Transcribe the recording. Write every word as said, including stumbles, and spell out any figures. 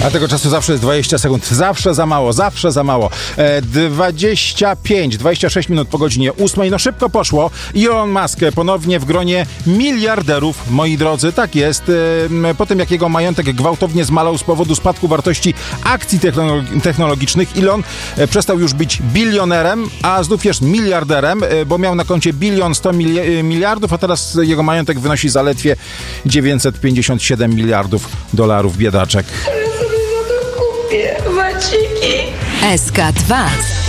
A tego czasu zawsze jest dwadzieścia sekund. Zawsze za mało, zawsze za mało. E, dwadzieścia pięć, dwadzieścia sześć minut po godzinie ósmej. No szybko poszło. Elon Musk ponownie w gronie miliarderów, moi drodzy. Tak jest. E, po tym, jak jego majątek gwałtownie zmalał z powodu spadku wartości akcji technologi- technologicznych, Elon e, przestał już być bilionerem, a znów jest miliarderem, e, bo miał na koncie bilion sto mili- miliardów, a teraz jego majątek wynosi zaledwie dziewięćset pięćdziesiąt siedem miliardów dolarów. Biedaczek. Waciki. S K dwa.